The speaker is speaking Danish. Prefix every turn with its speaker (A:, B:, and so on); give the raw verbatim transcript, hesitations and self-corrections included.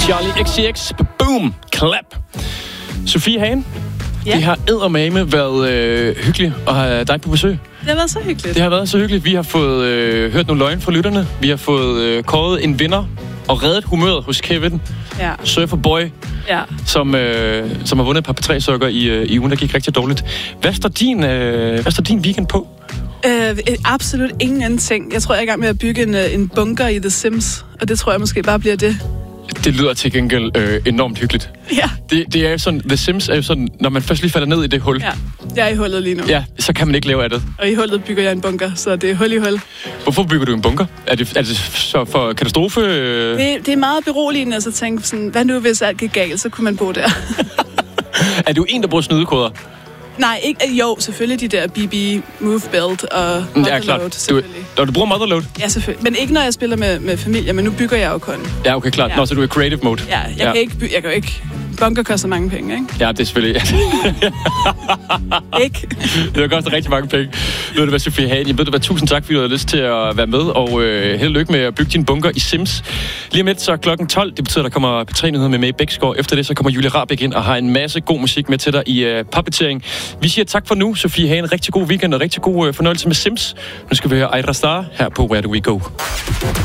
A: Charlie X C X. Boom. Clap. Sofie Hagen.
B: Ja.
A: Det har eddermame været øh, hyggeligt at have dig på besøg.
B: Det har været så hyggeligt.
A: Det har været så hyggeligt. Vi har fået øh, hørt nogle løgne fra lytterne. Vi har fået øh, kåret en vinder og reddet humøret hos Kevin.
B: Ja.
A: Surferboy.
B: Ja.
A: Som, øh, som har vundet et par P tre sokker i, øh, i ugen, der gik rigtig dårligt. Hvad står din, øh, hvad står din weekend på?
B: Øh, absolut ingen anden ting. Jeg tror, jeg er i gang med at bygge en, en bunker i The Sims. Og det tror jeg måske bare bliver det.
A: Det lyder til gengæld øh, enormt hyggeligt.
B: Ja.
A: Det, det er jo sådan, The Sims er jo sådan, når man først lige falder ned i det hul.
B: Ja, jeg er i hullet lige nu.
A: Ja, så kan man ikke leve af det.
B: Og i hullet bygger jeg en bunker, så det er hul i hul.
A: Hvorfor bygger du en bunker? Er det, er det så for katastrofe? Øh...
B: Det, det er meget beroligende at så tænke sådan, hvad nu hvis alt gik galt, så kunne man bo der.
A: Er du en, der bruger snydekoder?
B: Nej, ikke, jo, selvfølgelig de der B B Move Belt og Motherload,
A: ja,
B: selvfølgelig.
A: Du, du bruger Motherload?
B: Ja, selvfølgelig. Men ikke når jeg spiller med, med familie, men nu bygger jeg jo kun.
A: Ja, okay, klart. Ja. Nå, så du er creative mode.
B: Ja, jeg, ja. Kan, ikke, by- jeg kan jo ikke... Bunker koster mange penge, ikke?
A: Ja, det er selvfølgelig...
B: ikke?
A: Det koster rigtig mange penge. Ved du hvad, Sofie Hagen? Jeg ved du hvad, tusind tak, fordi du havde lyst til at være med, og øh, held og lykke med at bygge din bunker i Sims. Lige om lidt, så klokken tolv. Det betyder, at der kommer P tre nyheder med May Bæksgaard. Efter det, så kommer Julie Rahbek ind og har en masse god musik med til dig i øh, puppeteering. Vi siger tak for nu, Sofie Hagen. Rigtig god weekend og rigtig god øh, fornøjelse med Sims. Nu skal vi høre Aira Star her på Where Do We Go.